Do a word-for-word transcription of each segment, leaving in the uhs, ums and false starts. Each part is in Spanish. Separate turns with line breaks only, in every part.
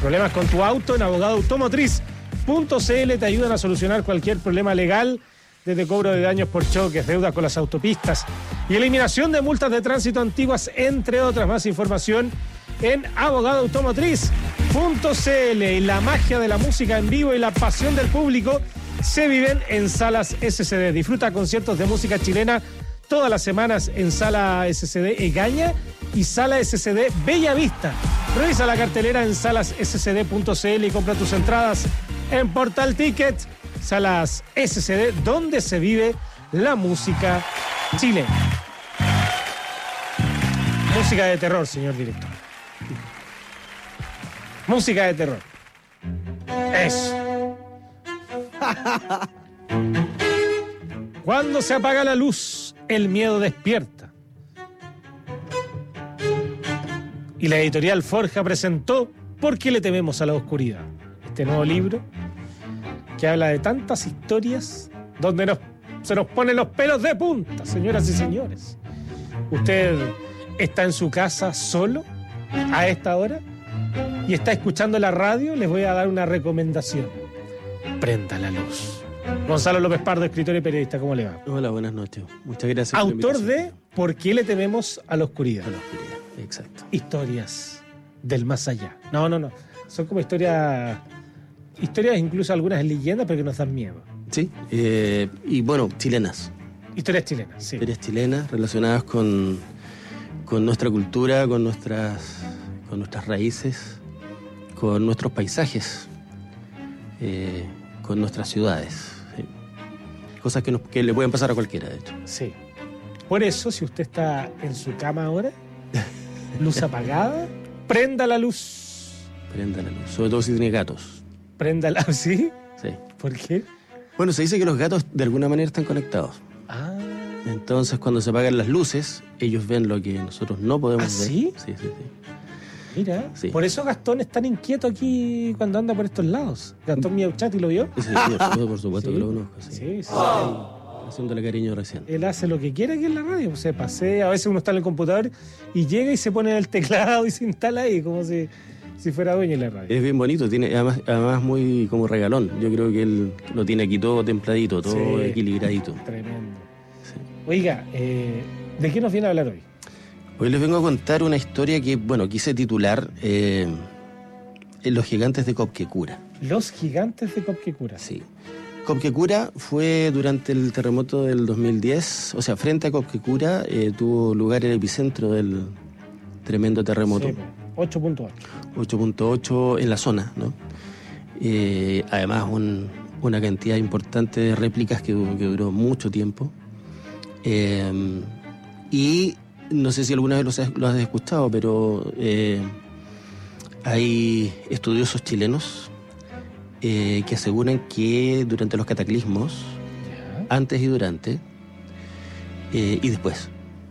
Problemas con tu auto, en abogado automotriz punto c l te ayudan a solucionar cualquier problema legal, desde cobro de daños por choques, deudas con las autopistas y eliminación de multas de tránsito antiguas, entre otras. Más información en abogado automotriz punto c l. Y la magia de la música en vivo y la pasión del público se viven en Salas S C D. Disfruta conciertos de música chilena todas las semanas en Sala S C D Egaña y Sala S C D Bella Vista. Revisa la cartelera en salas s c d punto c l y compra tus entradas en Portal Ticket. Salas S C D, donde se vive la música chilena. Música de terror, señor director. Música de terror. Eso. Cuando se apaga la luz, el miedo despierta. Y la editorial Forja presentó ¿Por qué le tememos a la oscuridad? Este nuevo libro que habla de tantas historias donde nos, se nos ponen los pelos de punta, señoras y señores. ¿Usted está en su casa solo a esta hora y está escuchando la radio? Les voy a dar una recomendación. Prenda la luz. Gonzalo López Pardo, escritor y periodista, ¿cómo le va?
Hola, buenas noches. Muchas gracias.
Autor de ¿Por qué le tememos a la oscuridad?
A la oscuridad, exacto.
Historias del más allá. No, no, no. Son como historias, historias incluso algunas leyendas, pero que nos dan miedo.
Sí, eh, y bueno, chilenas.
Historias chilenas, sí.
Historias chilenas relacionadas con, con nuestra cultura, con nuestras, con nuestras raíces, con nuestros paisajes, eh, con nuestras ciudades. ¿Sí? Cosas que, nos, que le pueden pasar a cualquiera, de hecho.
Sí. Por eso, si usted está en su cama ahora, luz apagada, prenda la luz.
Prenda la luz, sobre todo si tiene gatos.
Prenda la luz, ¿sí?
Sí.
¿Por qué?
Bueno, se dice que los gatos de alguna manera están conectados.
Ah.
Entonces, cuando se apagan las luces, ellos ven lo que nosotros no podemos
¿Ah,
ver.
sí?
Sí, sí, sí.
Mira,
Sí.
por eso Gastón es tan inquieto aquí cuando anda por estos lados. Gastón Miauchati, ¿lo vio?
Sí, sí, sí, por supuesto
Sí.
que lo conozco. Sí.
Sí, sí.
Haciéndole cariño recién.
Él hace lo que quiere aquí en la radio, se pasea, a veces uno está en el computador y llega y se pone en el teclado y se instala ahí como si, si fuera dueño de la radio.
Es bien bonito, tiene además, además muy como regalón. Yo creo que él lo tiene aquí todo templadito, todo
Sí.
equilibradito.
Tremendo.
Sí.
Oiga, eh, ¿de qué nos viene a hablar hoy?
Hoy les vengo a contar una historia que, bueno, quise titular eh, Los gigantes de Copquecura.
Los gigantes de Copquecura.
Sí. Copquecura fue durante el terremoto del dos mil diez, o sea, frente a Copquecura eh, tuvo lugar el epicentro del tremendo terremoto.
Sí, ocho punto ocho.
ocho punto ocho en la zona, ¿no? Eh, además, un, una cantidad importante de réplicas que, que duró mucho tiempo. Eh, y no sé si alguna vez lo has, lo has escuchado, pero eh, hay estudiosos chilenos eh, que aseguran que durante los cataclismos,
Ya.
antes y durante, eh, y después,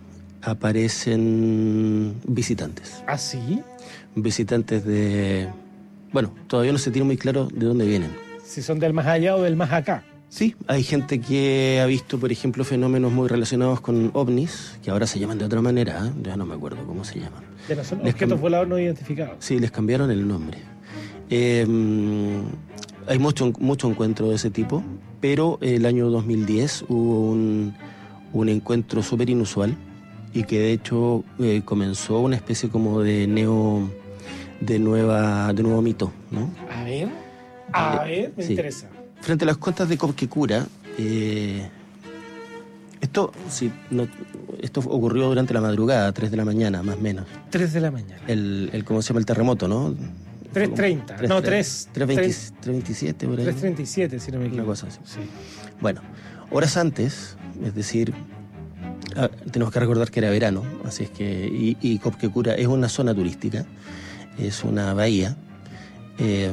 aparecen visitantes.
¿Ah, sí?
Visitantes de... Bueno, todavía no se tiene muy claro de dónde vienen.
Si son del más allá o del más acá.
Sí, hay gente que ha visto, por ejemplo, fenómenos muy relacionados con ovnis, que ahora se llaman de otra manera, ¿eh? Ya no me acuerdo cómo se llaman.
De los
Les
objetos
cam-
voladores no identificados.
Sí, les cambiaron el nombre. Eh, hay mucho, mucho encuentro de ese tipo, pero el año dos mil diez hubo un, un encuentro súper inusual y que de hecho eh, comenzó una especie como de neo, de nueva, de nuevo mito, ¿no?
A ver, a
Eh,
ver, me
sí.
interesa.
Frente a las costas de Copquecura, eh, esto, sí, no, esto ocurrió durante la madrugada, tres de la mañana, más o menos.
tres de la mañana.
El, el ¿cómo se llama? El terremoto, ¿no?
tres treinta. No, tres-
tres veintisiete, por ahí.
tres treinta y siete, si no me equivoco.
Una cosa así.
Sí.
Bueno, horas antes, es decir, ah, tenemos que recordar que era verano, así es que, y, y Copquecura es una zona turística, es una bahía. Eh,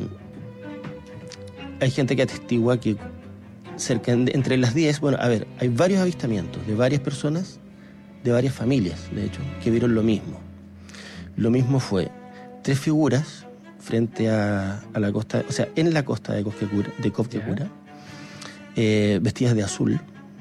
hay gente que atestigua que cerca, entre las diez, bueno, a ver, hay varios avistamientos de varias personas, de varias familias, de hecho, que vieron lo mismo. Lo mismo fue tres figuras frente a, a la costa, o sea, en la costa de Copquecura, de Copquecura, eh, vestidas de azul.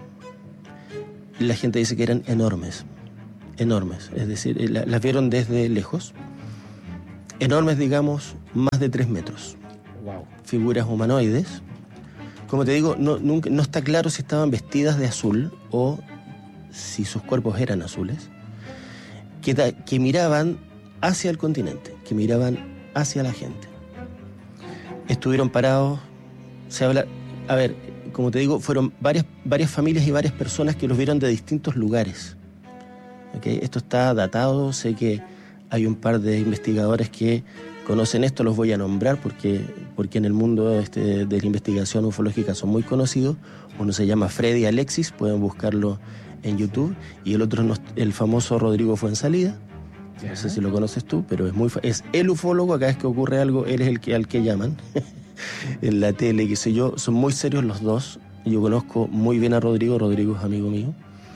La gente dice que eran enormes, enormes, es decir, la, las vieron desde lejos. enormes, digamos, más de tres metros.
Wow.
Figuras humanoides. Como te digo, no, nunca, no está claro si estaban vestidas de azul o si sus cuerpos eran azules, que, ta, que miraban hacia el continente, que miraban hacia la gente. Estuvieron parados, se habla, a ver, como te digo, fueron varias, varias familias y varias personas que los vieron de distintos lugares. ¿Okay? Esto está datado, sé que hay un par de investigadores que conocen esto, los voy a nombrar porque, porque en el mundo este, de la investigación ufológica son muy conocidos. Uno se llama Freddy Alexis, pueden buscarlo en YouTube, y el otro es el famoso Rodrigo Fuenzalida. No sé si lo conoces tú, pero es muy es el ufólogo. Cada vez que ocurre algo, él es el que al que llaman en la tele, qué sé yo. Son muy serios los dos. Yo conozco muy bien a Rodrigo. Rodrigo es amigo mío.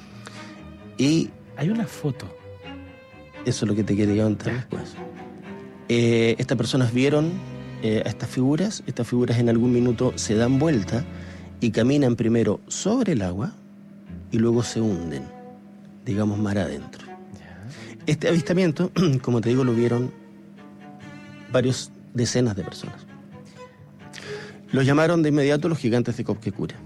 Y
hay una foto.
Eso es lo que te quería contar después. Eh, estas personas vieron eh, a estas figuras. Estas figuras en algún minuto se dan vuelta y caminan primero sobre el agua y luego se hunden, digamos, mar adentro. Este avistamiento, como te digo, lo vieron varios decenas de personas. Los llamaron de inmediato los gigantes de Copquecura.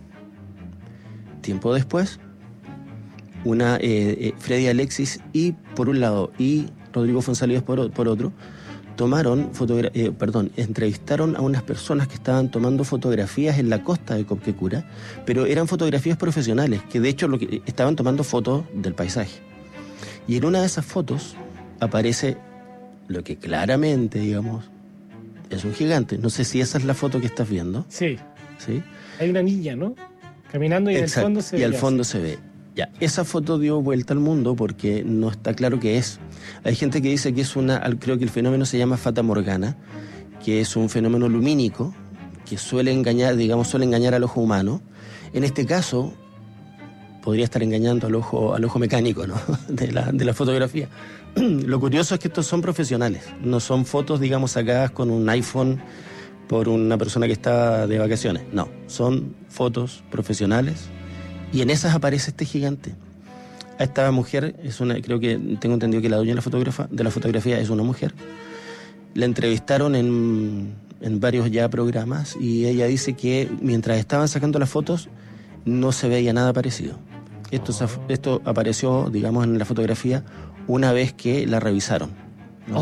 Tiempo después, una eh, eh, Freddy Alexis y por un lado y Rodrigo Fuenzalida por, por otro, tomaron fotogra- eh, perdón, entrevistaron a unas personas que estaban tomando fotografías en la costa de Copquecura, pero eran fotografías profesionales, que de hecho lo que, estaban tomando fotos del paisaje. Y en una de esas fotos aparece lo que claramente, digamos, es un gigante. No sé si esa es la foto que estás viendo.
Sí.
¿Sí?
Hay una niña, ¿no? Caminando y
Exacto.
en el fondo se ve.
Y al fondo se ve. Ya, esa foto dio vuelta al mundo porque no está claro qué es. Hay gente que dice que es una, creo que el fenómeno se llama Fata Morgana, que es un fenómeno lumínico que suele engañar, digamos, suele engañar al ojo humano. En este caso, podría estar engañando al ojo, al ojo mecánico, ¿no? de, la, de la fotografía. Lo curioso es que estos son profesionales, no son fotos, digamos, sacadas con un iPhone por una persona que está de vacaciones. No, son fotos profesionales y en esas aparece este gigante. A esta mujer, es una, creo que tengo entendido que la dueña de la, fotógrafa, de la fotografía es una mujer. La entrevistaron en, en varios ya programas y ella dice que mientras estaban sacando las fotos no se veía nada parecido. Esto, oh. esto apareció, digamos, en la fotografía una vez que la revisaron, ¿no?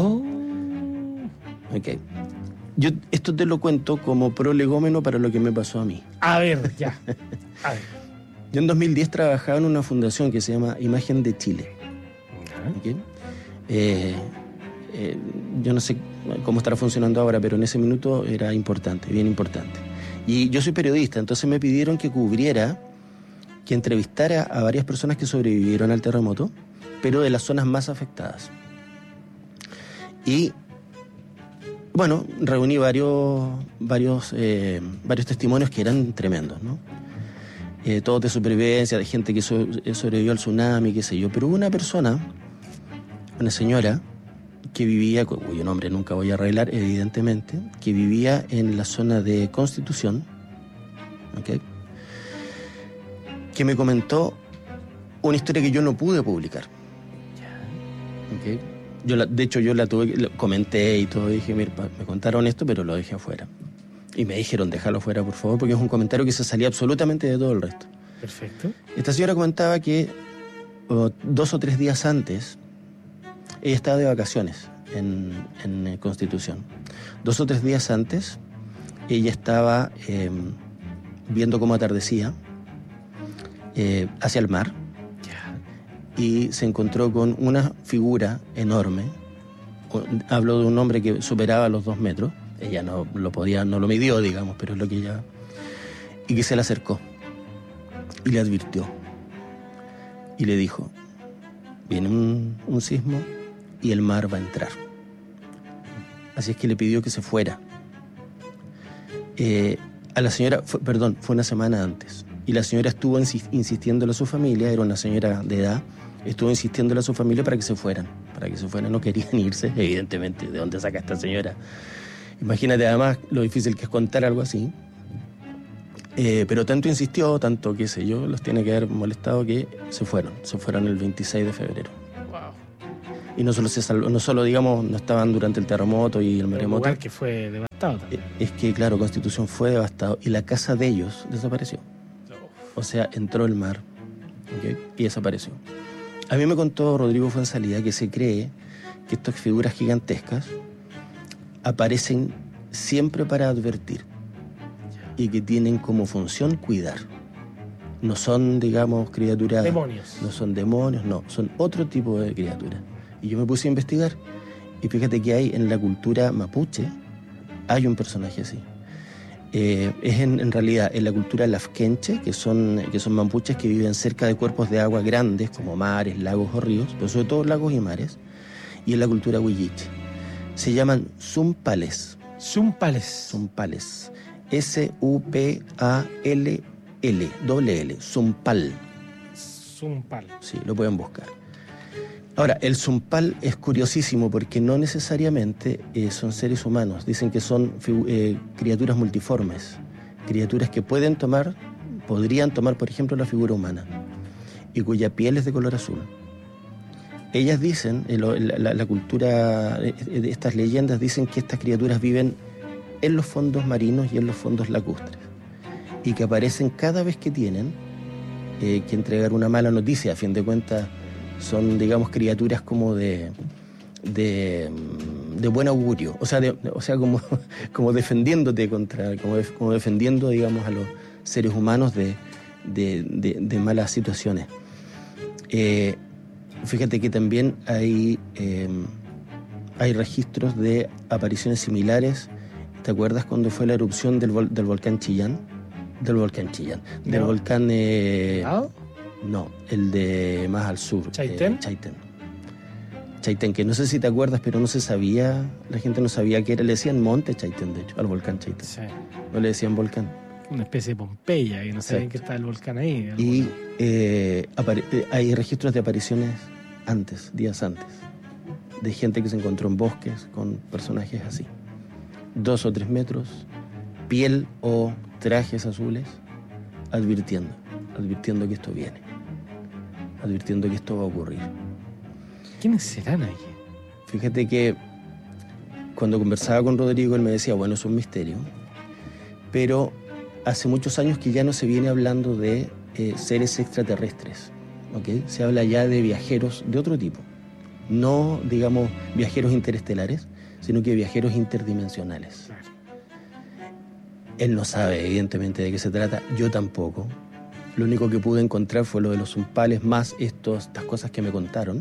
Oh.
Ok. Yo esto te lo cuento como prolegómeno para lo que me pasó a mí.
A ver, ya. A ver.
Yo en dos mil diez trabajaba en una fundación que se llama Imagen de Chile. ¿Okay? Eh, eh, yo no sé cómo estará funcionando ahora, pero en ese minuto era importante, bien importante. Y yo soy periodista, entonces me pidieron que cubriera, que entrevistara a varias personas que sobrevivieron al terremoto, pero de las zonas más afectadas. Y, bueno, reuní varios, varios, eh, varios testimonios que eran tremendos, ¿no? Eh, todos de supervivencia, de gente que so, sobrevivió al tsunami, qué sé yo. Pero hubo una persona, una señora, que vivía, cuyo nombre nunca voy a arreglar, evidentemente, que vivía en la zona de Constitución, ¿okay? Que me comentó una historia que yo no pude publicar. ¿Okay? Yo la, de hecho, yo la tuve, lo comenté y todo, dije, mira, me contaron esto, pero lo dejé afuera. Y me dijeron, déjalo fuera, por favor, porque es un comentario que se salía absolutamente de todo el resto.
Perfecto.
Esta señora comentaba que oh, dos o tres días antes, ella estaba de vacaciones en, en Constitución. Dos o tres días antes, ella estaba eh, viendo cómo atardecía eh, hacia el mar. Y se encontró con una figura enorme. Hablo de un hombre que superaba los dos metros. Ella no lo podía, no lo midió, digamos, pero es lo que ella... Y que se le acercó y le advirtió. Y le dijo, viene un, un sismo y el mar va a entrar. Así es que le pidió que se fuera. Eh, a la señora, fue, perdón, fue una semana antes. Y la señora estuvo insistiéndole a su familia, era una señora de edad, estuvo insistiéndole a su familia para que se fueran, para que se fueran, no querían irse, evidentemente, ¿de dónde saca esta señora? Imagínate además lo difícil que es contar algo así. Eh, pero tanto insistió, tanto qué sé yo, los tiene que haber molestado que se fueron, se fueron el veintiséis de febrero.
Wow.
Y no solo, se salvó, no solo, digamos, no estaban durante el terremoto y el maremoto.
Un lugar que fue devastado también.
Es que, claro, Constitución fue devastado y la casa de ellos desapareció. O sea, entró el mar, ¿okay? Y desapareció. A mí me contó Rodrigo Fuenzalida que se cree que estas figuras gigantescas aparecen siempre para advertir y que tienen como función cuidar. No son, digamos, criaturas...
Demonios.
No son demonios, no. Son otro tipo de criaturas. Y yo me puse a investigar y fíjate que hay en la cultura mapuche, hay un personaje así. Eh, es en, en realidad en la cultura lafkenche, que son, que son mapuches que viven cerca de cuerpos de agua grandes, como mares, lagos o ríos, pero sobre todo lagos y mares. Y en la cultura huilliche. Se llaman zumpales.
Zumpales.
Zumpales. S U P A L L, doble L, zumpal.
Zumpal.
Sí, lo pueden buscar. Ahora, el zumpal es curiosísimo porque no necesariamente eh, son seres humanos. Dicen que son eh, criaturas multiformes, criaturas que pueden tomar, podrían tomar, por ejemplo, la figura humana y cuya piel es de color azul. Ellas dicen, eh, lo, la, la cultura, eh, estas leyendas dicen que estas criaturas viven en los fondos marinos y en los fondos lacustres y que aparecen cada vez que tienen eh, que entregar una mala noticia. A fin de cuentas, son, digamos, criaturas como de de, de buen augurio, o sea, de, o sea como, como defendiéndote contra, como, de, como defendiendo, digamos, a los seres humanos de, de, de, de malas situaciones. Eh, fíjate que también hay, eh, hay registros de apariciones similares. ¿Te acuerdas cuando fue la erupción del, vol, del volcán Chillán? Del volcán Chillán. No. Del volcán... Eh,
¿Ah?
No, el de más al sur.
¿Chaitén?
Eh, Chaitén. Chaitén, que no sé si te acuerdas, pero no se sabía, la gente no sabía qué era. Le decían monte Chaitén, de hecho, al volcán Chaitén.
Sí.
No le decían volcán.
Una especie de Pompeya, y no sabían que está el volcán ahí.
Y eh, apare- hay registros de apariciones antes, días antes, de gente que se encontró en bosques con personajes así. Dos o tres metros, piel o trajes azules, advirtiendo, advirtiendo que esto viene, advirtiendo que esto va a ocurrir.
¿Quiénes serán ahí?
Fíjate que cuando conversaba con Rodrigo, él me decía, bueno, es un misterio, pero hace muchos años que ya no se viene hablando de eh, seres extraterrestres, ¿okay? Se habla ya de viajeros de otro tipo, no, digamos, viajeros interestelares, sino que viajeros interdimensionales.
Claro.
Él no sabe, evidentemente, de qué se trata, yo tampoco. Lo único que pude encontrar fue lo de los zumpales, más estos, estas cosas que me contaron.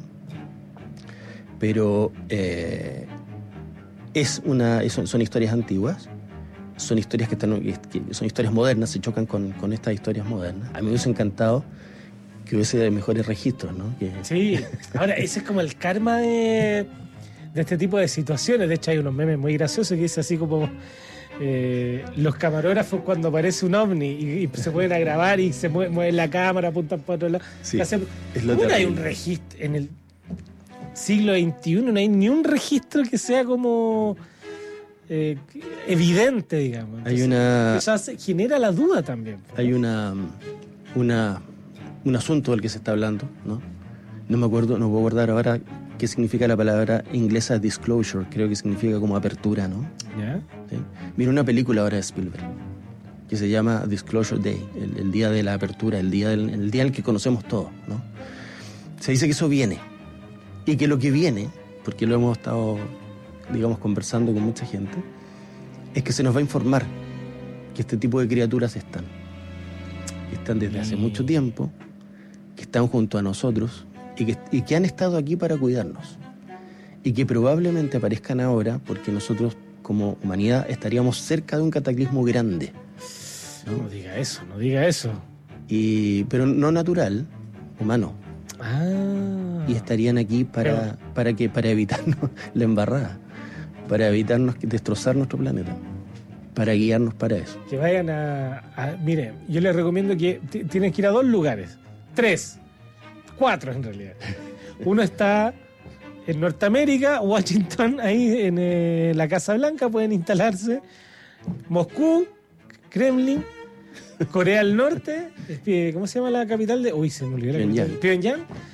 Pero eh, es una, son, son historias antiguas, son historias que, están, que son historias modernas, se chocan con, con estas historias modernas. A mí me hubiese encantado que hubiese mejores registros, ¿no? Que...
Sí, ahora ese es como el karma de, de este tipo de situaciones. De hecho hay unos memes muy graciosos que dice así como eh, los camarógrafos cuando aparece un ovni y, y se pueden a grabar y se mueven mueve la cámara, apuntan para otro lado.
Sí,
hacen,
es lo
¿cómo no hay
terrible.
un registro en el siglo veintiuno? No hay ni un registro que sea como eh, evidente, digamos. Entonces,
Hay una...
eso hace, genera la duda también.
Hay una, una, un asunto del que se está hablando, ¿no? No me acuerdo, no puedo acordar ahora qué significa la palabra inglesa disclosure, creo que significa como apertura, ¿no?
¿Ya?
¿Sí? Mira una película ahora de Spielberg que se llama Disclosure Day, el, el día de la apertura, el día, del, el día en el que conocemos todo, ¿no? Se dice que eso viene y que lo que viene, porque lo hemos estado, digamos, conversando con mucha gente, es que se nos va a informar que este tipo de criaturas están. Están desde hace mucho tiempo, que están junto a nosotros y que, y que han estado aquí para cuidarnos. Y que probablemente aparezcan ahora porque nosotros, como humanidad, estaríamos cerca de un cataclismo grande.
No, no diga eso, no diga eso.
Y, pero no natural, humano.
Ah.
Y estarían aquí para,
Pero...
para, que, para evitarnos la embarrada, para evitarnos destrozar nuestro planeta, para guiarnos para eso.
Que vayan a... a mire, yo les recomiendo que t- tienen que ir a dos lugares. Tres. Cuatro, en realidad. Uno está en Norteamérica, Washington, ahí en eh, la Casa Blanca, pueden instalarse. Moscú, Kremlin, Corea del Norte, eh, ¿cómo se llama la capital de...? Uy, se me olvidó la capital.
Pyongyang.
Pyongyang.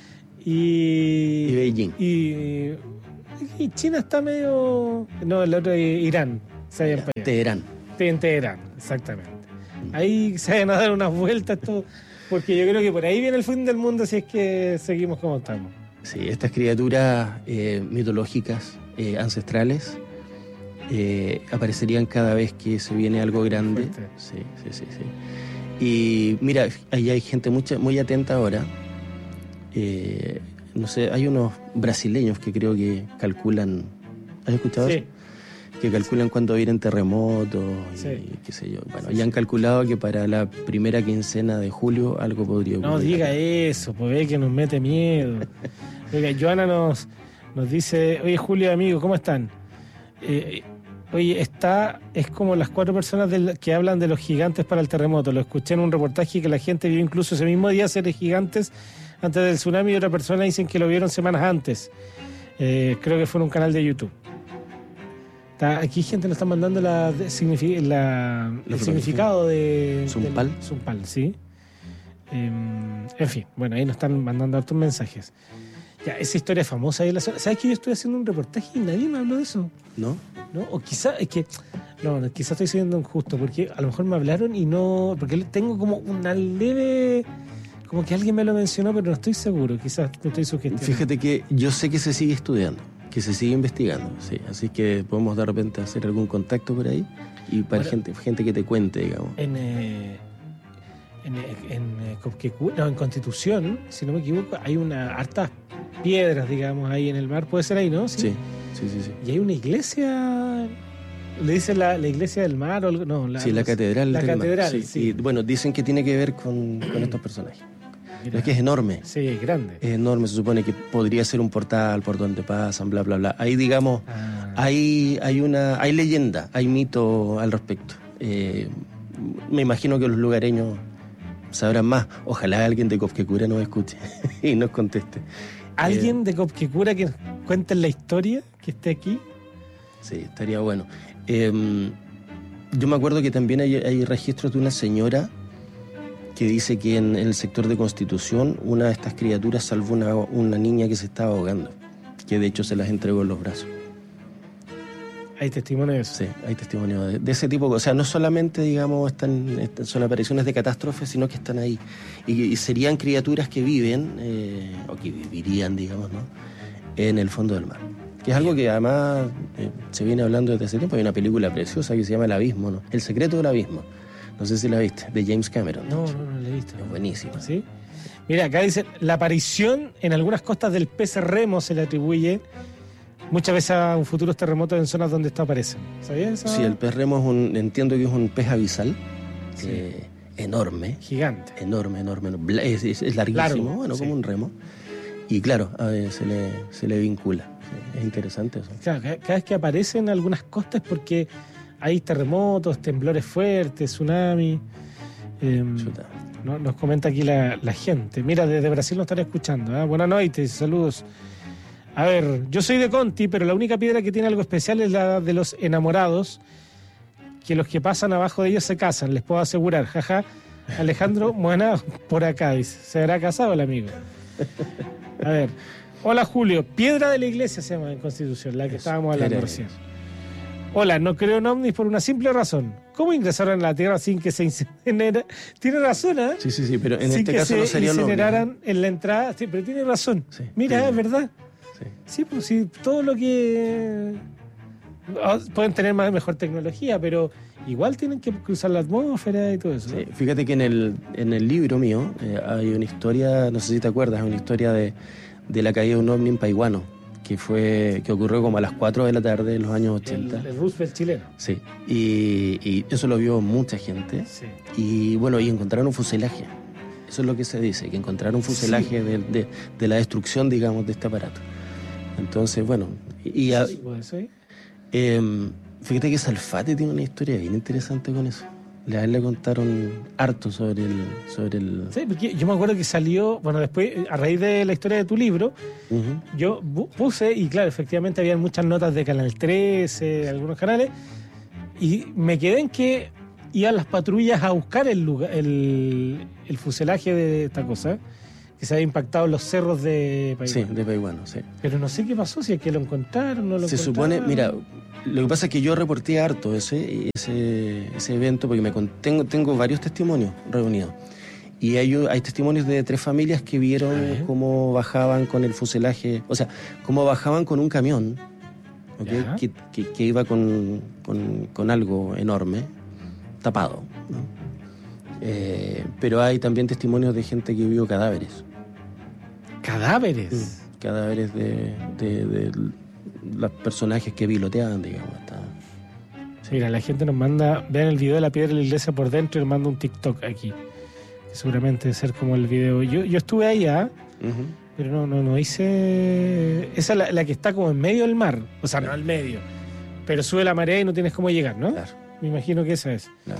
y...
Y Beijing.
Y, y China está medio... No, el otro es Irán. Se vayan para allá.
Teherán.
En Teherán, exactamente. Ahí se vayan a dar unas vueltas todo, porque yo creo que por ahí viene el fin del mundo si es que seguimos como estamos.
Sí, estas criaturas eh, mitológicas, eh, ancestrales, eh, aparecerían cada vez que se viene algo grande.
Fuerte.
Sí, sí, sí, sí. Y mira, ahí hay gente mucha, muy atenta ahora. Eh, no sé, hay unos brasileños que creo que calculan. ¿Has escuchado
Sí.
eso? Que calculan cuándo vienen terremotos y
Sí.
qué sé yo. Bueno,
Sí,
ya han
sí.
calculado que para la primera quincena de julio algo podría ocurrir.
No diga eso, pues ve que nos mete miedo. Oiga, Joana nos, nos dice, oye Julio, amigo, ¿cómo están? Eh, oye, está, es como las cuatro personas del, que hablan de los gigantes para el terremoto. Lo escuché en un reportaje que la gente vio incluso ese mismo día seres gigantes antes del tsunami y otra persona dicen que lo vieron semanas antes. Eh, creo que fue en un canal de YouTube. Está, aquí gente nos está mandando la, de- signifi- la- el significado de...
Zumpal.
del- Zumpal, sí. Eh, en fin, bueno, ahí nos están mandando hartos mensajes. Ya, esa historia famosa ahí en la zona. ¿Sabes que yo estoy haciendo un reportaje y nadie me habló de eso?
¿No?
¿No? O quizá, es que... No, no, quizá estoy siendo injusto, porque a lo mejor me hablaron y no... Porque tengo como una leve... Como que alguien me lo mencionó, pero no estoy seguro. Quizás no estoy sugestionado.
Fíjate que yo sé que se sigue estudiando, que se sigue investigando, sí. Así que podemos de repente hacer algún contacto por ahí y para
Ahora-
gente, gente que te cuente, digamos.
En... Eh, en, eh, en, eh, Copquecura- no, en Constitución, si no me equivoco, hay una hartas piedras, digamos, ahí en el mar. Puede ser ahí, ¿no?
Sí, sí, sí, sí.
Y hay una iglesia... ¿Le dicen la, la iglesia del mar o algo? No, la,
Sí, la catedral.
La
del mar,
catedral,
sí.
sí.
Y bueno, dicen que tiene que ver con, con estos personajes.
Mira,
Es que es enorme.
sí, es grande.
Es enorme, se supone que podría ser un portal por donde pasan, bla, bla, bla. Ahí, digamos,
Ah,
hay, hay una, hay leyenda, hay mito al respecto. Eh, me imagino que los lugareños sabrán más. Ojalá alguien de Copquecura nos escuche y nos conteste.
¿Alguien
Eh,
de Copquecura que nos cuente la historia que esté aquí?
Sí, estaría bueno. Eh, yo me acuerdo que también hay, hay registros de una señora que dice que en, en el sector de Constitución una de estas criaturas salvó una, una niña que se estaba ahogando, que de hecho se las entregó en los brazos.
Hay testimonio de eso.
Sí, hay testimonios de, de ese tipo. O sea, no solamente, digamos, están, están- son apariciones de catástrofes, sino que están ahí. Y, y serían criaturas que viven, eh, o que vivirían, digamos, ¿no?, en el fondo del mar. Que es algo que además eh, se viene hablando desde hace tiempo. Hay una película preciosa que se llama El Abismo, ¿no? El secreto del abismo. No sé si la viste, de James Cameron.
No, no, no lo he visto.
Es buenísima.
¿Sí? Mira, acá dice, la aparición en algunas costas del pez remo se le atribuye muchas veces a un futuros terremotos en zonas donde estos aparecen. ¿Sabías eso?
Sí, el pez remo es un, entiendo que es un pez abisal,
Sí.
eh, enorme,
Gigante.
enorme, enorme. Bla- Es, es- es larguísimo,
Largo,
bueno,
sí.
como un remo. Y claro, a ver, se le, se le vincula. Sí, es interesante eso.
Claro, cada, cada vez que aparecen en algunas costas es porque hay terremotos, temblores fuertes, tsunami. Eh,
Chuta.
no- nos comenta aquí la, la gente. Mira, desde Brasil nos están escuchando. ¿eh? Buenas noches, saludos. A ver, yo soy de Conti, pero la única piedra que tiene algo especial es la de los enamorados, que los que pasan abajo de ellos se casan, les puedo asegurar. Jaja. Alejandro Moana por acá, dice. ¿Se habrá casado el amigo? A ver. Hola Julio, Piedra de la Iglesia se llama en Constitución, la que
Eso,
estábamos hablando
Piedra de
recién. Hola, no creo en ovnis por una simple razón. ¿Cómo ingresaron a la Tierra sin que se incinerara? Tiene razón, ¿eh?
Sí, sí, sí, pero en
sin
este
que
caso
se
no sería lo
incineraran en la entrada. Sí, pero tiene razón.
Sí,
Mira,
tiene-
es verdad.
Sí.
Sí, pues sí, todo lo que... ah, pueden tener más, mejor tecnología, pero igual tienen que cruzar la atmósfera y todo eso. ¿no?
Sí, fíjate que en el, en el libro mío eh, hay una historia, no sé si te acuerdas, una historia de, de la caída de un ovni en Paiguano, que fue que ocurrió como a las cuatro de la tarde en los años
El,
ochenta.
el Roosevelt chileno.
Sí, y, y eso lo vio mucha gente.
Sí.
Y bueno, y encontraron un fuselaje. Eso es lo que se dice, que encontraron un fuselaje de, de- de la destrucción, digamos, de este aparato. Entonces, bueno, y, y a-
Sí, pues, sí.
eh, fíjate que Salfate tiene una historia bien interesante con eso. A él le contaron harto sobre el... Sobre el
Sí, porque yo me acuerdo que salió, bueno, después, a raíz de la historia de tu libro,
Ujú.
yo bu- puse, y claro, efectivamente había muchas notas de Canal trece, de algunos canales, y me quedé en que iban las patrullas a buscar el lugar, el, el fuselaje de esta cosa, que que se había impactado en los cerros de Paihuano.
Sí, de Paihuano, sí.
Pero no sé qué pasó, si es que lo encontraron, no lo
Se
encontraron.
supone, mira, lo que pasa es que yo reporté harto ese, ese, ese evento porque me con- tengo, tengo varios testimonios reunidos. Y hay, hay testimonios de tres familias que vieron
Ajá.
cómo bajaban con el fuselaje, o sea, cómo bajaban con un camión, ¿ok?
Ya.
que, que, que iba con, con, con algo enorme, tapado, ¿no? Eh, pero hay también testimonios de gente que vio cadáveres.
Cadáveres.
Cadáveres de, de, de los personajes que piloteaban, digamos. Hasta...
Mira, la gente nos manda, vean el video de la piedra de la iglesia por dentro y nos manda un TikTok aquí. Que seguramente debe ser como el video. Yo, yo estuve ahí, ¿ah?
Uh-huh.
Pero no, no, no hice. Esa es la, la que está como en medio del mar. O sea, no al medio. Pero sube la marea y no tienes cómo llegar, ¿no?
Claro,
Me imagino que esa es.
claro.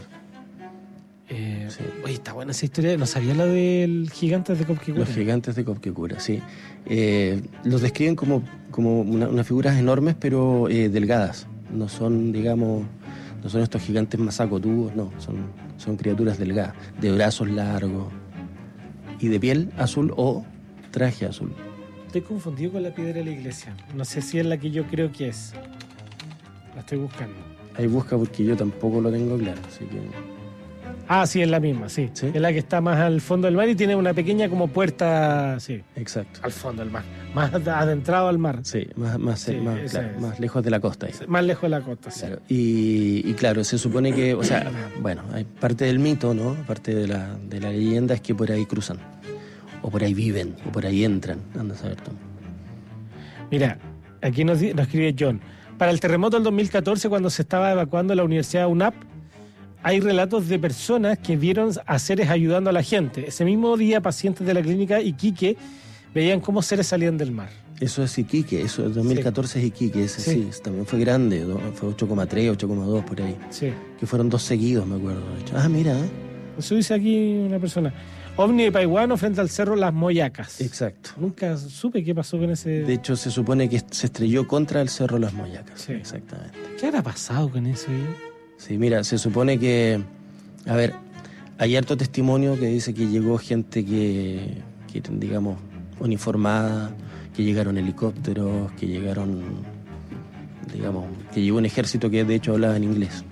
Eh,
Sí.
Oye, está buena esa historia. No sabía la del gigante de Copquecura.
Los gigantes de Copquecura, sí. Eh, los describen como, como una- unas figuras enormes, pero eh, delgadas. No son, digamos, no son estos gigantes masacotudos, no. Son, son criaturas delgadas, de brazos largos y de piel azul o traje azul.
Estoy confundido con la piedra de la iglesia. No sé si es la que yo creo que es. La estoy buscando.
Ahí busca porque yo tampoco lo tengo claro, así que...
Ah, sí, es la misma, sí.
¿Sí?
Es la que está más al fondo del mar y tiene una pequeña como puerta, sí,
Exacto.
al fondo del mar. Más adentrado al mar.
Sí, más, más,
Sí,
más,
esa
claro,
es.
más lejos de la costa. Ahí.
Más lejos de la costa, sí.
Claro. Y, y claro, se supone que, o sea, bueno, hay parte del mito, ¿no? Parte de la, de la leyenda es que por ahí cruzan, o por ahí viven, o por ahí entran, anda a saber tú.
Mira, aquí nos, di- nos escribe John. Para el terremoto del dos mil catorce, cuando se estaba evacuando la Universidad U N A P, hay relatos de personas que vieron a seres ayudando a la gente. Ese mismo día, pacientes de la clínica Iquique veían cómo seres salían del mar.
Eso es Iquique, eso es dos mil catorce es Iquique, ese
Sí.
sí, también fue grande, ¿no? Fue ocho coma tres, ocho coma dos por ahí,
Sí.
que fueron dos seguidos, me acuerdo. De hecho. Ah, mira, ¿eh?
Eso dice aquí una persona. OVNI de Paihuano frente al cerro Las Moyacas.
Exacto.
Nunca supe qué pasó con ese...
De hecho, se supone que se estrelló contra el Cerro Las Moyacas.
Sí.
Exactamente.
¿Qué habrá pasado con eso ahí?
Sí, mira, se supone que, a ver, hay harto testimonio que dice que llegó gente que, que digamos, uniformada, que llegaron helicópteros, que llegaron, digamos, que llegó un ejército que de hecho hablaba en inglés.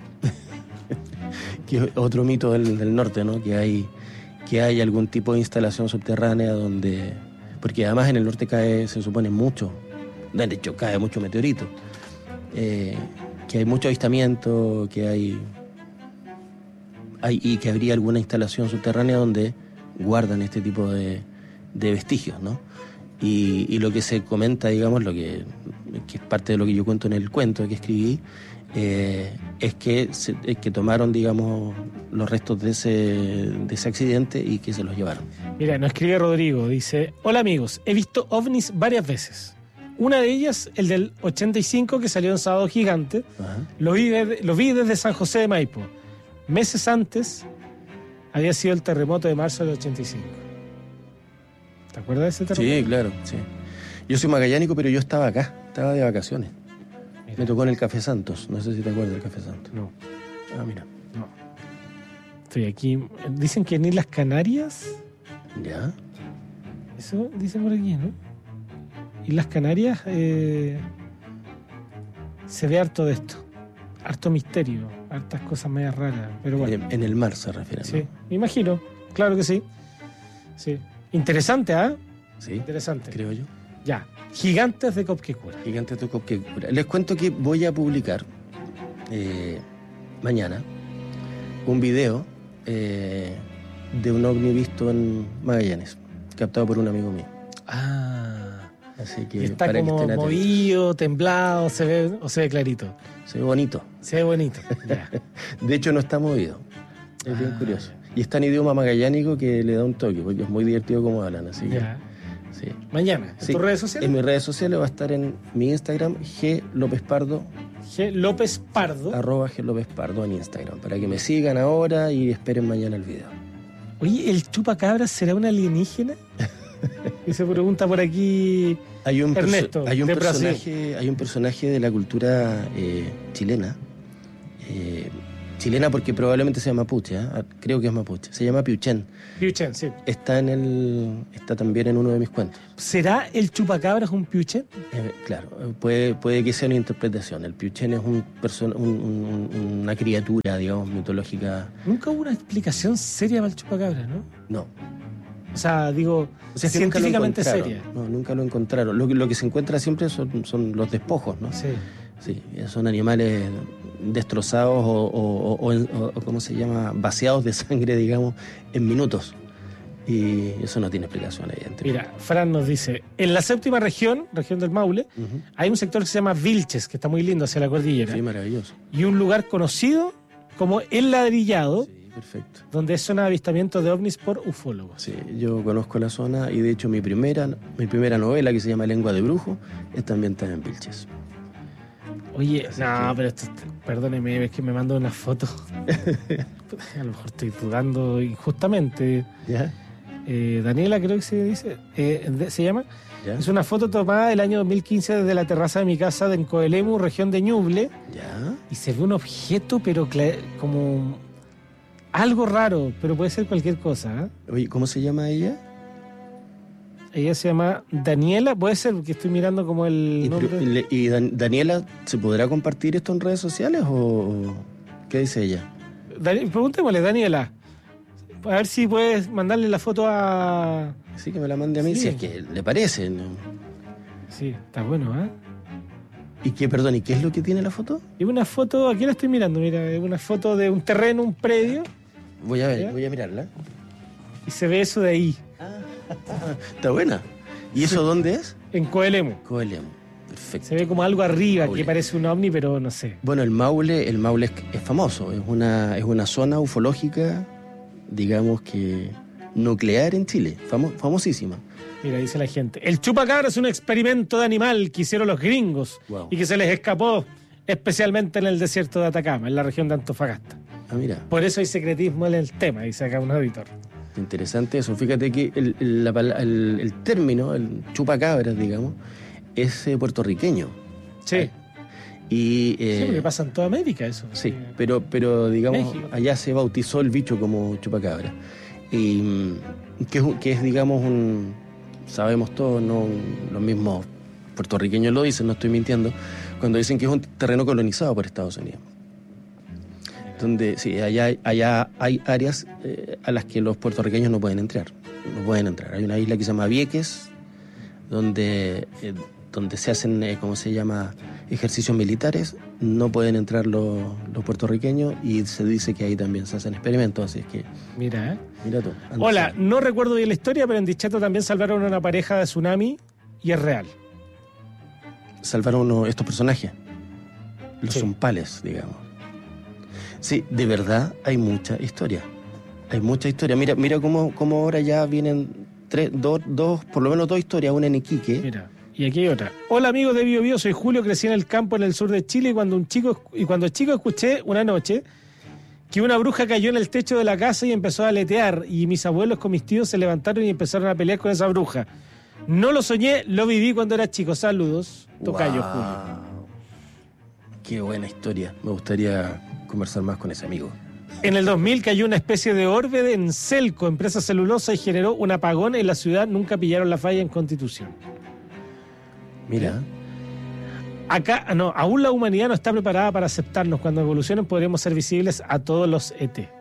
Que es otro mito del, del norte, ¿no? Que hay, que hay algún tipo de instalación subterránea donde, porque además en el norte cae, se supone, mucho, de hecho cae mucho meteorito. Eh, que hay mucho avistamiento, que hay, hay y que habría alguna instalación subterránea donde guardan este tipo de, de vestigios, ¿no? Y, y lo que se comenta, digamos, lo que, que es parte de lo que yo cuento en el cuento que escribí, eh, es, que se, es que tomaron, digamos, los restos de ese, de ese accidente y que se los llevaron.
Mira, nos escribe Rodrigo, dice: hola amigos, he visto ovnis varias veces. Una de ellas, el del ochenta y cinco que salió en Sábado Gigante,
Ajá.
lo vi, desde, lo vi desde San José de Maipo. Meses antes había sido el terremoto de marzo del ochenta y cinco. ¿Te acuerdas de ese terremoto?
Sí, claro, sí. Yo soy magallánico, pero yo estaba acá, estaba de vacaciones.
Mira.
Me tocó en el Café Santos, no sé si te acuerdas del Café Santos.
No,
Ah, mira.
no. Estoy aquí. Dicen que en Islas Canarias,
¿Ya?
eso dicen por aquí, ¿no? Islas Canarias eh, se ve harto de esto. Harto misterio, hartas cosas medias raras. Pero bueno,
En, en el mar se refiere, ¿no?
sí, me imagino. Claro que sí. Sí. Interesante, ¿ah?
Sí,
Interesante.
creo yo.
Ya. Gigantes de Copquecura.
Gigante de Copquecura. Les cuento que voy a publicar eh, mañana un video eh, de un ovni visto en Magallanes, captado por un amigo mío.
Ah.
Así que
Y está
para que
como
estén atentos.
movido, temblado, se ve o se ve clarito.
Se ve bonito.
Se ve bonito. Ya.
De hecho, no está movido. Es bien
Ah,
curioso. Y está en idioma magallánico que le da un toque, porque es muy divertido como hablan. Así que,
Ya.
sí.
Mañana, ¿en
Sí,
tus redes sociales?
En mis redes sociales va a estar en mi Instagram, G López Pardo,
G. López Pardo.
arroba G López Pardo en Instagram, para que me sigan ahora y esperen mañana el video.
Oye, ¿el chupacabra será un alienígena? Y se pregunta por aquí
Hay un, perso-
Ernesto,
hay un
de Brasil.
personaje, hay un personaje de la cultura eh, chilena, eh, chilena porque probablemente sea mapuche, ¿eh? Creo que es mapuche. Se llama Piuchen.
Piuchen, sí.
Está en el, está también en uno de mis cuentos.
¿Será el chupacabras un Piuchen?
Eh, claro, puede, puede que sea una interpretación. El Piuchen es un person, un, un, una criatura, digamos, mitológica.
Nunca hubo una explicación seria para el chupacabras, ¿no?
No.
O sea, digo,
o sea,
científicamente seria.
No, nunca lo encontraron. Lo que, lo que se encuentra siempre son, son los despojos, ¿no?
Sí.
Sí, son animales destrozados o, o, o, o, o, ¿cómo se llama? Vaciados de sangre, digamos, en minutos. Y eso no tiene explicación, evidentemente.
Mira, Fran nos dice, en la séptima región, región del Maule, uh-huh. hay un sector que se llama Vilches, que está muy lindo hacia la cordillera.
Sí, maravilloso.
Y un lugar conocido como El Ladrillado.
Sí, perfecto. Donde
es zona de avistamiento de ovnis por ufólogos.
Sí, yo conozco la zona y de hecho mi primera, mi primera novela, que se llama Lengua de Brujo, es también está en Vilches.
Oye, Así no, que... pero esto, perdóneme, es que me mandó una foto. A lo mejor estoy dudando injustamente.
¿Ya?
Eh, Daniela, creo que se dice, eh, de, se llama.
¿Ya?
Es una foto tomada el año dos mil quince desde la terraza de mi casa de Encoelemu, región de Ñuble.
¿Ya?
Y se ve un objeto, pero como algo raro, pero puede ser cualquier cosa. ¿eh?
Oye, ¿cómo se llama ella?
Ella se llama Daniela, puede ser, porque estoy mirando como el
¿Y,
nombre.
¿Y Dan- Daniela, se podrá compartir esto en redes sociales o qué dice ella?
Dan- preguntémosle, Daniela, a ver si puedes mandarle la foto a...
Sí, que me la mande a mí,
sí.
si es que le parece, ¿no?
Sí, está bueno, ¿eh?
¿Y qué, perdón, y qué es lo que tiene la foto?
Es una foto, aquí la estoy mirando, mira, es una foto de un terreno, un predio.
Voy a ver,
¿Ya?
voy a mirarla.
Y se ve eso de ahí.
Está buena. ¿Y eso sí. dónde es?
En Coelemu.
Coelemu, perfecto.
Se ve como algo arriba,
Maule.
Que parece un ovni, pero no sé.
Bueno, el Maule, el Maule es, es famoso, es una, es una zona ufológica, digamos que nuclear en Chile, famo, famosísima.
Mira, dice la gente, el chupacabra es un experimento de animal que hicieron los gringos wow. y que se les escapó especialmente en el desierto de Atacama, en la región de Antofagasta.
Ah, mira.
Por eso hay secretismo en el tema, dice acá un auditor.
Interesante eso. Fíjate que el, el, la, el, el término, el chupacabras, digamos, es eh, puertorriqueño.
Sí.
Y, eh,
sí, porque pasa en toda América eso.
Sí, sí. pero, pero digamos,
México.
Allá se bautizó el bicho como chupacabra. Y que es, que es digamos, un... Sabemos todos, no los mismos puertorriqueños lo dicen, no estoy mintiendo, cuando dicen que es un terreno colonizado por Estados Unidos. Donde, sí, allá, allá hay áreas eh, a las que los puertorriqueños no pueden entrar. No pueden entrar. Hay una isla que se llama Vieques, donde, eh, donde se hacen, eh, ¿cómo se llama?, ejercicios militares. No pueden entrar los, los puertorriqueños y se dice que ahí también se hacen experimentos. Así es que...
Mira, ¿eh?
Mira tú.
Hola, no recuerdo bien la historia, pero en Dichato también salvaron a una pareja de tsunami y es real.
Salvaron uno, estos personajes, los
sí.
zompales, digamos. Sí, de verdad hay mucha historia. Hay mucha historia. Mira, mira cómo, cómo ahora ya vienen tres, dos, dos, por lo menos dos historias, una en Iquique.
Mira, y aquí hay otra. Hola amigos de Bio Bio, soy Julio, crecí en el campo en el sur de Chile y cuando un chico y cuando chico escuché una noche que una bruja cayó en el techo de la casa y empezó a aletear y mis abuelos con mis tíos se levantaron y empezaron a pelear con esa bruja. No lo soñé, lo viví cuando era chico. Saludos, tocayo
wow.
Julio.
Qué buena historia. Me gustaría conversar más con ese amigo.
En el dos mil cayó una especie de orbe en Celco, empresa celulosa, y generó un apagón en la ciudad. Nunca pillaron la falla en Constitución.
Mira.
Acá, no, aún la humanidad no está preparada para aceptarnos. Cuando evolucionen podremos ser visibles a todos los E T.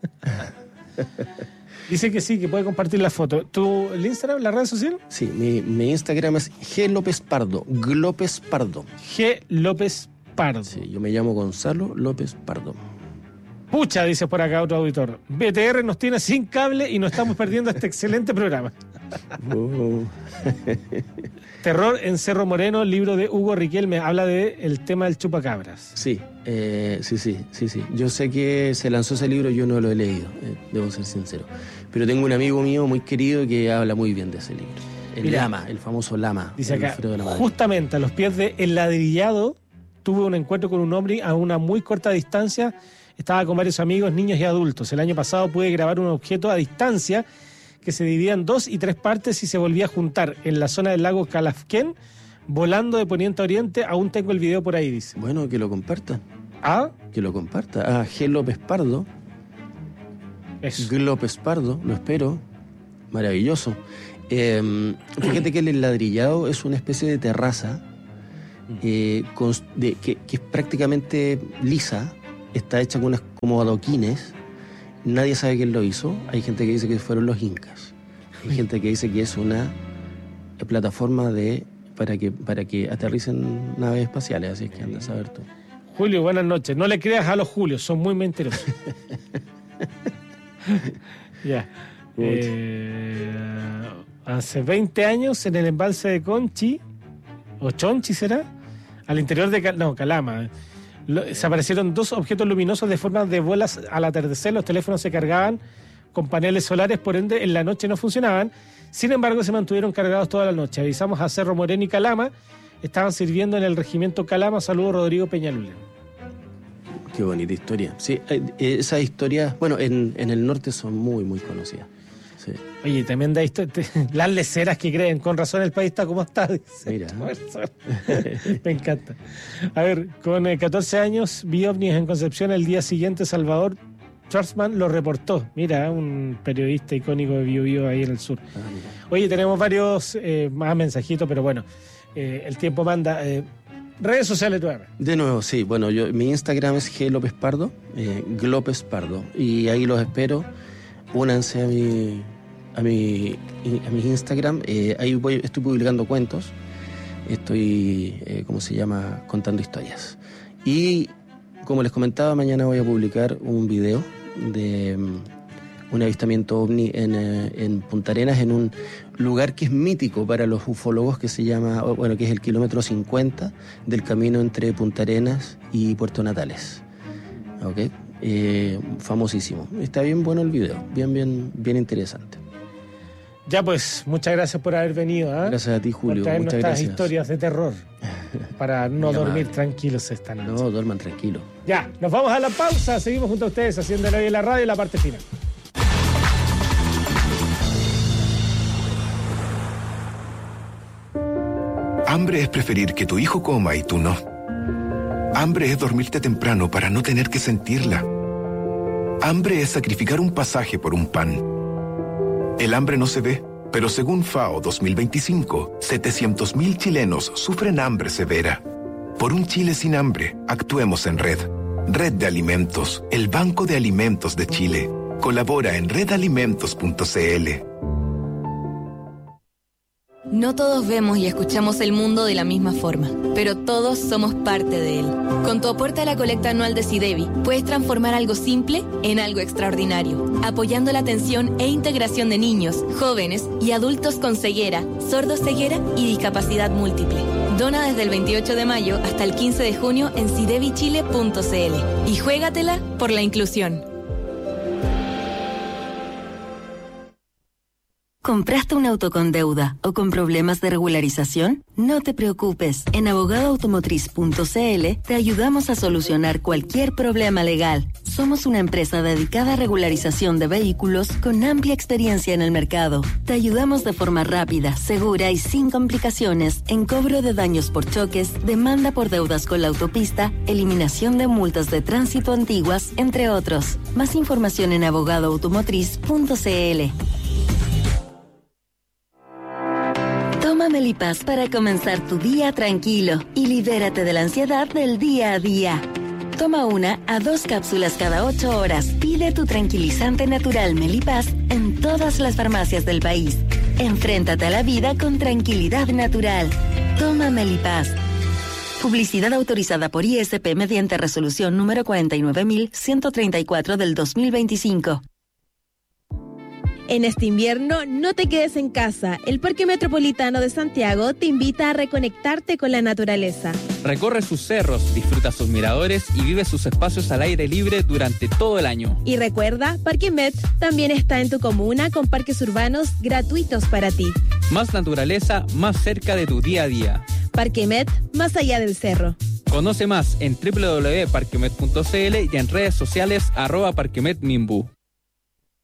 Dice que sí, que puede compartir la foto. ¿Tu el Instagram, la red social?
Sí, mi, mi Instagram es G López Pardo, Glópez Pardo.
G López Pardo.
Sí, yo me llamo Gonzalo López Pardo.
Pucha, dice por acá otro auditor. B T R nos tiene sin cable y nos estamos perdiendo este excelente programa.
Oh.
Terror en Cerro Moreno, libro de Hugo Riquelme, habla de el tema del chupacabras.
Sí, eh, sí, sí, sí, sí. Yo sé que se lanzó ese libro, yo no lo he leído, eh, debo ser sincero. Pero tengo un amigo mío muy querido que habla muy bien de ese libro. El
Mira,
Lama, el famoso Lama.
Dice acá,
de la
justamente a los pies de El Ladrillado, tuve un encuentro con un hombre a una muy corta distancia. Estaba con varios amigos, niños y adultos. El año pasado pude grabar un objeto a distancia que se dividía en dos y tres partes y se volvía a juntar en la zona del lago Calafquén, volando de poniente a oriente. Aún tengo el video por ahí, dice.
Bueno, que lo compartan.
¿Ah?
que lo comparta. A G. López Pardo.
Eso.
G. López Pardo, lo espero. Maravilloso. Eh, fíjate que el enladrillado es una especie de terraza eh, con, de, que, que es prácticamente lisa, está hecha con unas como adoquines, nadie sabe quién lo hizo, hay gente que dice que fueron los incas, hay gente que dice que es una plataforma de para que para que aterricen naves espaciales, así es que anda a saber tú.
Julio, buenas noches. No le creas a los Julios, son muy mentirosos. Ya. Eh, hace veinte años en el embalse de Conchi, o Chonchi será, al interior de Cal- no, Calama, lo, se aparecieron dos objetos luminosos de forma de bolas al atardecer. Los teléfonos se cargaban con paneles solares, por ende en la noche no funcionaban. Sin embargo, se mantuvieron cargados toda la noche. Avisamos a Cerro Moreno y Calama. Estaban sirviendo en el regimiento Calama. Saludos, Rodrigo Peñalolén.
Qué bonita historia. Sí, eh, esas historias, bueno, en, en el norte son muy, muy conocidas. Sí.
Oye, tremenda historia. Las leceras que creen, con razón el país está como está. Dice.
Mira.
Me encanta. A ver, con eh, catorce años, vi ovnis en Concepción. El día siguiente, Salvador Schwarzman lo reportó. Mira, un periodista icónico de Bio Bio ahí en el sur.
Ah, mira.
Oye, tenemos varios eh, más mensajitos, pero bueno, eh, el tiempo manda. Eh, redes sociales, tú.
De nuevo, sí. Bueno, yo mi Instagram es G. López Pardo, eh, Glópez Pardo. Y ahí los espero. Únanse a mi, a mi, a mi Instagram. Eh, ahí voy, estoy publicando cuentos. Estoy, eh, ¿cómo se llama? Contando historias. Y como les comentaba, mañana voy a publicar un video de um, un avistamiento ovni en, eh, en Punta Arenas, en un lugar que es mítico para los ufólogos, que se llama, bueno, que es el kilómetro cincuenta del camino entre Punta Arenas y Puerto Natales. ¿Ok? Eh, famosísimo. Está bien bueno el video, bien, bien, bien interesante.
Ya pues, muchas gracias por haber venido. ¿eh?
Gracias a ti, Julio.
Por traer
Muchas
nuestras
gracias.
historias de terror para no
Mi
dormir
amable.
tranquilos esta noche.
No, duerman tranquilo.
Ya, nos vamos a la pausa. Seguimos junto a ustedes haciendo hoy en la radio, la parte final.
Hambre es preferir que tu hijo coma y tú no. Hambre es dormirte temprano para no tener que sentirla. Hambre es sacrificar un pasaje por un pan. El hambre no se ve, pero según FAO dos mil veinticinco, setecientos mil chilenos sufren hambre severa. Por un Chile sin hambre, actuemos en red. Red de Alimentos, el Banco de Alimentos de Chile. Colabora en red alimentos punto c l.
No todos vemos y escuchamos el mundo de la misma forma, pero todos somos parte de él. Con tu aporte a la colecta anual de SIDEBI, puedes transformar algo simple en algo extraordinario, apoyando la atención e integración de niños, jóvenes y adultos con ceguera, sordoceguera y discapacidad múltiple. Dona desde el veintiocho de mayo hasta el quince de junio en sidebi chile punto c l y juégatela por la inclusión.
¿Compraste un auto con deuda o con problemas de regularización? No te preocupes. En abogado automotriz punto c l te ayudamos a solucionar cualquier problema legal. Somos una empresa dedicada a regularización de vehículos con amplia experiencia en el mercado. Te ayudamos de forma rápida, segura y sin complicaciones en cobro de daños por choques, demanda por deudas con la autopista, eliminación de multas de tránsito antiguas, entre otros. Más información en abogado automotriz punto c l. Toma Melipaz para comenzar tu día tranquilo y libérate de la ansiedad del día a día. Toma una a dos cápsulas cada ocho horas. Pide tu tranquilizante natural Melipaz en todas las farmacias del país. Enfréntate a la vida con tranquilidad natural. Toma Melipaz. Publicidad autorizada por I S P mediante resolución número cuarenta y nueve mil ciento treinta y cuatro del dos mil veinticinco.
En este invierno, no te quedes en casa. El Parque Metropolitano de Santiago te invita a reconectarte con la naturaleza.
Recorre sus cerros, disfruta sus miradores y vive sus espacios al aire libre durante todo el año.
Y recuerda, Parque Met también está en tu comuna con parques urbanos gratuitos para ti.
Más naturaleza, más cerca de tu día a día.
Parque Met, más allá del cerro.
Conoce más en doble u doble u doble u punto parquemet punto c l y en redes sociales arroba parquemetmimbu.